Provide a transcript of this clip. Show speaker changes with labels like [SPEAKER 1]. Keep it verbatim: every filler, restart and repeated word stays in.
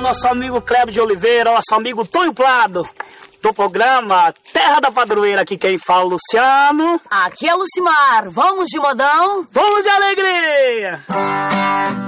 [SPEAKER 1] nosso amigo Cleber de Oliveira, nosso amigo Tonho Prado, do programa Terra da Padroeira. Aqui quem fala, Luciano.
[SPEAKER 2] Aqui é Lucimar. Vamos de modão?
[SPEAKER 1] Vamos de alegria!